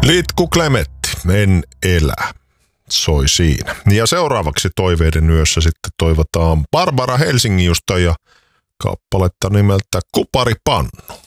Litku Klemetti, En elä, soi siinä. Ja seuraavaksi Toiveiden yössä sitten toivotaan Barbara Helsingin ja kappaletta nimeltä Kuparipannu.